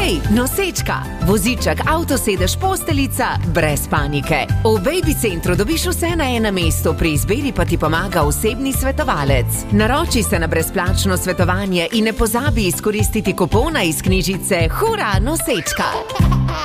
Hej, nosečka, voziček, avtosedež, posteljica, brez panike. V Baby centru dobiš vse na enem mestu, pri izbiri pa ti pomaga osebni svetovalec. Naroči se na brezplačno svetovanje in ne pozabi izkoristiti kupona iz knjižice Hura, nosečka.